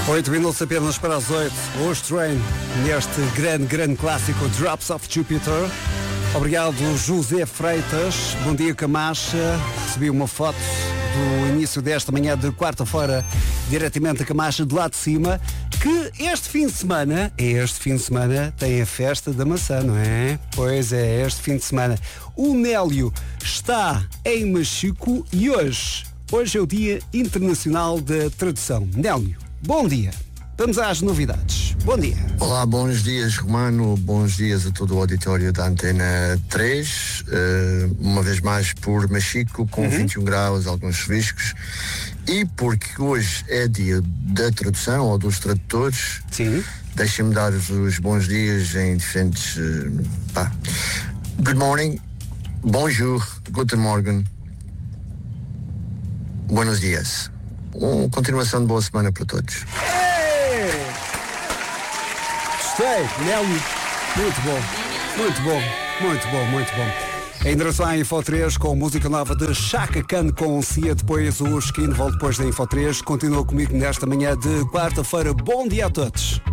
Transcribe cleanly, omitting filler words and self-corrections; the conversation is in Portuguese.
8 minutos apenas para as 8. Hoje Train, neste grande clássico Drops of Jupiter. Obrigado, José Freitas. Bom dia, Camacha. Recebi uma foto do início desta manhã de quarta-feira, diretamente da Camacha, de lá de cima, que este fim de semana, tem a festa da maçã, não é? Pois é, este fim de semana. O Nélio está em Machico e hoje é o Dia Internacional da Tradução. Nélio, bom dia. Vamos às novidades. Bom dia. Olá, bons dias, Romano. Bons dias a todo o auditório da Antena 3. Uma vez mais por Machico, com 21 graus, alguns chuviscos. E porque hoje é dia da tradução, ou dos tradutores, sim, deixem-me dar os bons dias em diferentes... Good morning, bonjour, guten morgen, buenos dias. Uma continuação de boa semana para todos. Gostei, Nélio. Muito bom. A endereço à Info 3 com música nova de Chaka Khan com Cia, depois o Skin, volta depois da Info 3. Continua comigo nesta manhã de quarta-feira. Bom dia a todos.